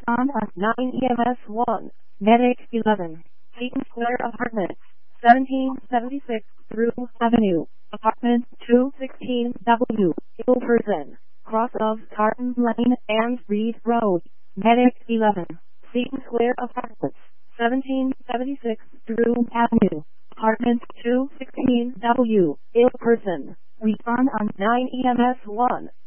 Respond on 9 EMS 1. Medic 11. Seton Square Apartments. 1776 Drew Avenue. Apartment 216W. Ill person. Cross of Tartan Lane and Reed Road. Medic 11. Seton Square Apartments. 1776 Drew Avenue. Apartment 216W. Ill person. Respond on 9 EMS 1.